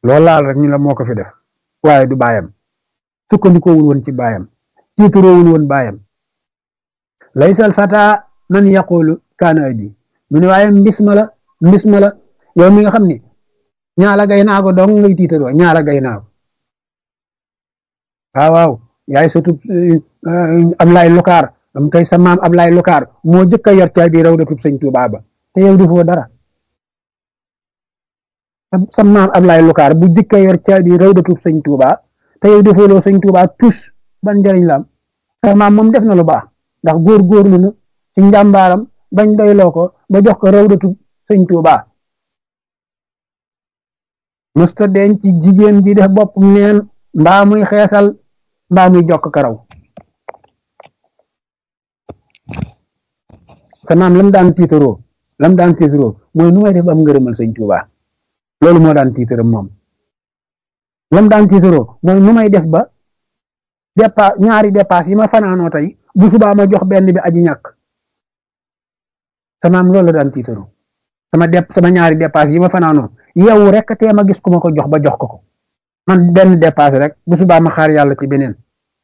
loolu laal rek ñu la moo ko fi def waaye du baayam sukkandikoowul woon ci baayam tiitaroowul woon baayam laysal fata man yaqulu kaana abi mu ne waaye mbis ma la yow mi nga xam ni ñaala gay naa ko dong ngay tiitaroo ñaala gay naa ko waaw yaay sotub Ablaay Lukaar am kay sa maam Ablaay Lukaar moo jëkk a yor caabi rawdatub sëñ Tuubaa ba te yow defoo dara sa maam Ablaay Lukaar bu jëkk a yor caabi rawdatub sëñ Tuubaa te yow defooloo sëñ Tuubaa tus ban njëriñ la am sa maam moom def na lu baax ndax góor-góorlu na ci njàmbaaram bañ doyloo ko ba jox ko rawdatub sëñ Tuubaa mësta denc ci jigéen di def bopp neen mbaa muy xeesal mbaa muy jokk karaw sa maam lam daan tiitaroo mooy nu may def am ngërëmal sëñ Tuubaa loolu moo daan tiitaram moom lam daan tiitaroo mooy nu may def ba ñaari dépasse yi ma fanaanoo tey bu subaa ma jox benn bi aji ñàkk sa maam loolu la daan tiitaroo sama ñaari dépasse yi ma fanaanoo yow rek tee ma gis ku ma ko jox ba jox ko man benn dépasse rek bu subaa ma xaar yàlla ci beneen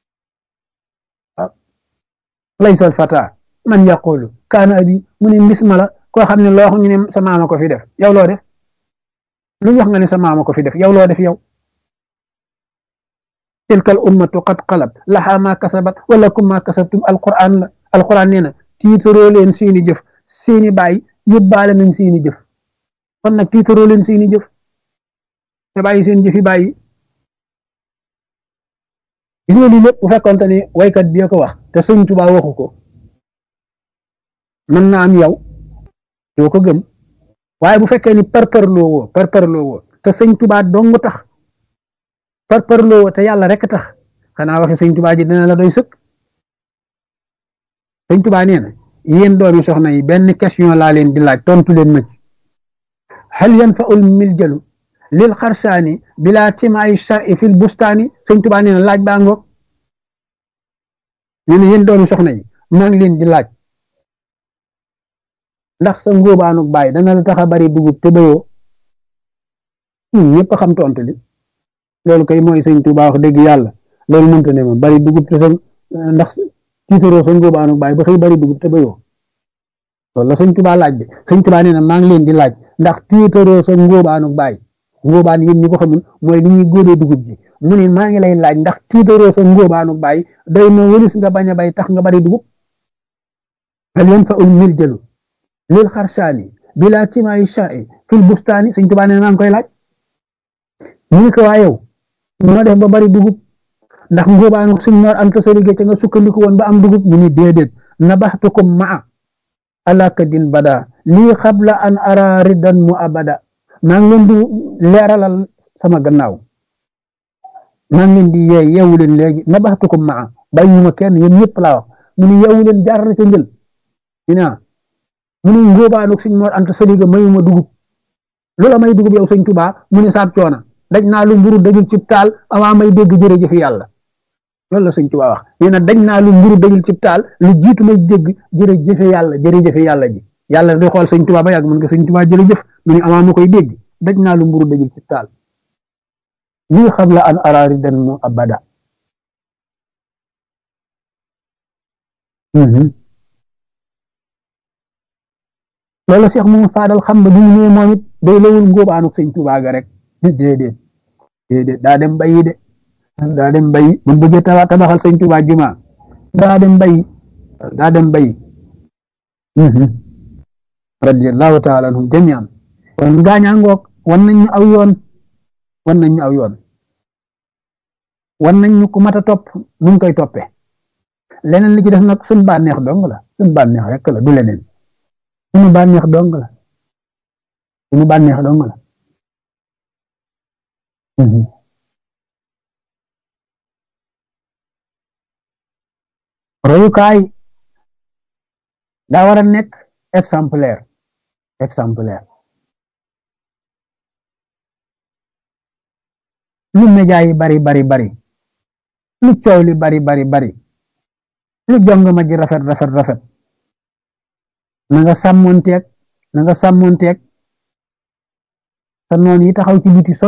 laysal fata man yaqulu kaana abi mu ne mbis ma la koo xam ne loo xam ñu ne sa maama ko fi def yow loo def lu wax nga ne sa maama ko fi def yow loo def yow tilkal ummatu qad xalat laha ma kasabat walakum ma kasabtum alquran nee na tiitaroo leen seeni jëf seeni baay yóbbaale nañ seeni jëf kon nag tiitaroo leen seeni jëf te bàyyi seen jëfi bàyyi gis nga lii lépp bu fekkonte ni waykat bi ko wax te sëñ Tuubaa waxu ko mën na am yow doo ko gëm waaye bu fekkee ni parparloo woo te sëñ Tuubaa dong tax parparloo woo te yàlla rek tax xanaa waxe sëñ Tuubaa ji dina la doy sëkk sëñ Tuubaa nee na yéen doomi soxna yi benn question laa leen di laaj tontu leen ma ci hal yanfa'ul miljalu lil xarsaani bila timaay shar'i fil bustaani sëñ Tuubaa nee na laaj baa ngoog nee na yéen doomi soxna yi maa ngi leen di laaj ndax sa ngóobaanu baay dana la tax a bari dugub te bayoo ñëpp xam tontu li loolu kay mooy sëñ Tuubaa wax dëgg yàlla loolu mënta ne moom bari dugub te sa ndax tiitaroo sa ngóobaanu baay ba xëy bari dugub te bayoo loolu la sëñ Tuubaa laaj de sëñ Tuubaa nee na maa ngi leen di laaj ndax tiitaroo sa ngóobaanu baay ngóobaan yéen ñi ko xamul mooy li ñuy góobee dugub ji mu ne maa ngi lay laaj ndax tiitaroo sa ngóobaanu baay doy na wëlis nga bañ a bay tax nga bari dugub hal yanfa'ul miljalu lil xarsaani bila timaay shar'i fil bustaani sëñ Tuubaa nee na maa ngi koy laaj ñu ko waa yow ñoo def ba bari dugub ndax ngóobaanu suñ Mor Anta Sali ca nga sukkandiku woon ba am dugub mu ni déedéet nabaxtukum maa alakadin bada lii xabla an ara riddan mu abada maa ngi leen di leeralal sama gannaaw maa ngi leen di yeewu leen léegi nabaxtukum maa bàyyiwuma kenn yéen ñëpp laa wax mu ni yeewu leen jaar na ca njël mu ni ngóobaanu suñ Mor Anta Sali mayuma dugub loola may dugub yow sëñ Tuubaa mu ni saab coona daj naa lu mburu dajul ci taal avant may dégg jërëjëf yàlla loolu la sëñ Tuubaa wax nee na daj naa lu mburu dajul ci taal lu jiitu may dégg jërëjëf yàlla ji yàlla day xool sëñ Tuubaa ba yàgg mun nga sëñ Tuubaa jërëjëf mu ni avant ma koy dégg daj naa lu mburu dajul ci taal lii xabla an araari dan mu abada loolu Cheikh moom faadal xam ba bi mu ñëwee moom it day lawul ngóobaanu sëñ Tuubaa ga rek déedéet daa dem bayi de daa dem bayi bu bëggee tabaxal sëñ Tuubaa juma daa dem bayi radiyallahu taala anhum jami'an kon gaañaa ngoog wan nañ ñu aw yoon wan nañ ñu ku mat a topp nu ngi koy toppee leneen li ci des nag suñ bànneex dong la suñ bànneex rek la du leneen suñu bànneex dong la royukaay daa war a nekk exemplaire lu média yi bari lu coow li bari lu jong ma ji rafet na nga sàmmonteeg sa noon yi taxaw ci biti